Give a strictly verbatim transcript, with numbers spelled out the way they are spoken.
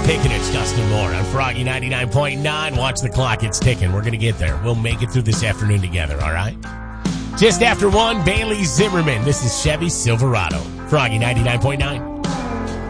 picking. It's Dustin Moore on Froggy ninety-nine point nine. Watch the clock. It's ticking. We're going to get there. We'll make it through this afternoon together, all right? Just after one, Bailey Zimmerman. This is Chevy Silverado. Froggy ninety-nine point nine.